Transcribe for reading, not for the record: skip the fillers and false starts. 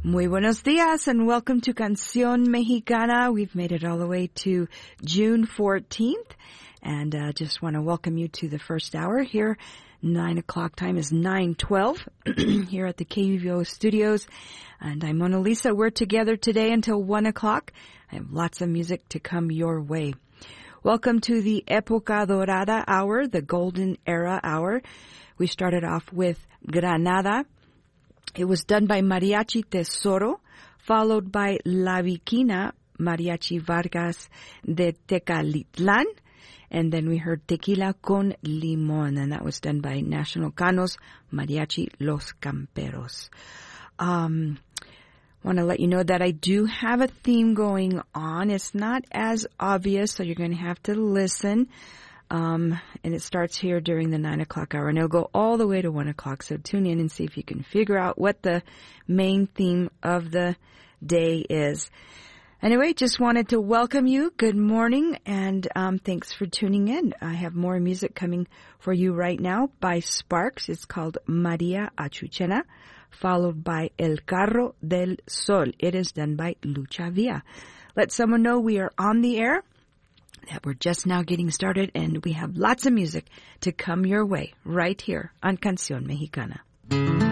Muy buenos dias and welcome to Canción Mexicana. We've made it all the way to June 14th and just want to welcome you to the first hour here. 9 o'clock time is 9:12 here at the KUVO studios. And I'm Mona Lisa. We're together today until 1 o'clock. I have lots of music to come your way. Welcome to the Época Dorada hour, the Golden Era hour. We started off with Granada. It was done by Mariachi Tesoro, followed by La Viquina, Mariachi Vargas de Tecalitlan. And then we heard Tequila con Limón, and that was done by National Canos, Mariachi Los Camperos. Want to let you know that I do have a theme going on. It's not as obvious, so you're going to have to listen. And it starts here during the 9 o'clock hour, and it'll go all the way to 1 o'clock. So tune in and see if you can figure out what the main theme of the day is. Anyway, just wanted to welcome you. Good morning, and thanks for tuning in. I have more music coming for you right now by Sparks. It's called Maria Achuchena, followed by El Carro del Sol. It is done by Lucha Villa. Let someone know we are on the air, that we're just now getting started, and we have lots of music to come your way right here on Canción Mexicana.